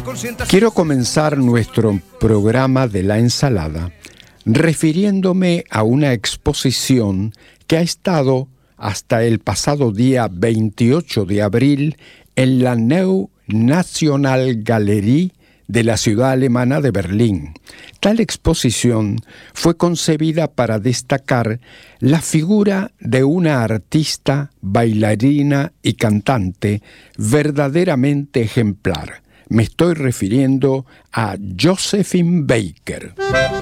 Quiero comenzar nuestro programa de la ensalada refiriéndome a una exposición que ha estado hasta el pasado día 28 de abril en la Neue Nationalgalerie de la ciudad alemana de Berlín. Tal exposición fue concebida para destacar la figura de una artista, bailarina y cantante verdaderamente ejemplar. Me estoy refiriendo a Josephine Baker.